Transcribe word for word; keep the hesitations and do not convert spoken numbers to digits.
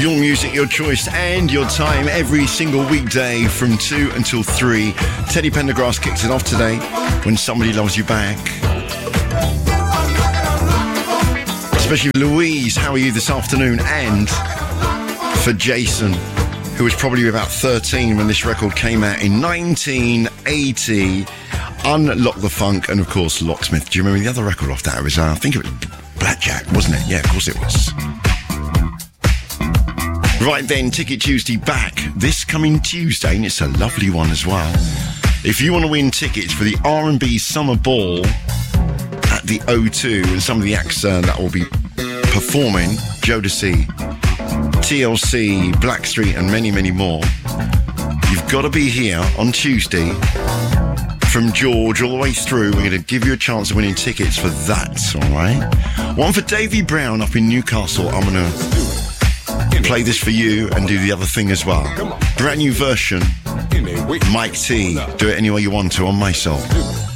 Your music, your choice, and your time every single weekday from two until three. Teddy Pendergrass kicks it off today. When Somebody Loves You Back. Especially Louise, how are you this afternoon? And for Jason, who was probably about thirteen when this record came out in nineteen eighty. Unlock the Funk, and of course Locksmith. Do you remember the other record off that? It was, uh, I think it was Blackjack, wasn't it? Yeah, of course it was. Right then, Ticket Tuesday back this coming Tuesday, and it's a lovely one as well. If you want to win tickets for the R and B Summer Ball at the O two, and some of the acts uh, that will be performing, Jodeci, T L C, Blackstreet, and many, many more, you've got to be here on Tuesday. From George all the way through, we're going to give you a chance of winning tickets for that, all right? One for Davy Brown up in Newcastle. I'm going to play this for you and do the other thing as well. Brand new version, Mike T. Do it any way you want to on My Soul.